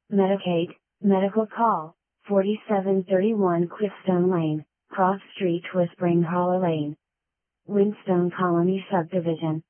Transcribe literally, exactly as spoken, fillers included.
Medicaid, Medical Call, forty-seven thirty-one Cliffstone Lane, Cross Street, Whispering Hollow Lane. Windstone Colony Subdivision.